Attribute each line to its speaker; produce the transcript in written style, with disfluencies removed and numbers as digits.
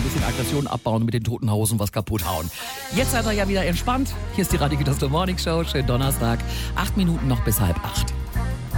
Speaker 1: bisschen Aggression abbauen und mit den toten Hosen was kaputt hauen. Jetzt seid ihr ja wieder entspannt. Hier ist die Radio Gütersloh Morning Show. Schönen Donnerstag. 8 Minuten noch bis 7:30.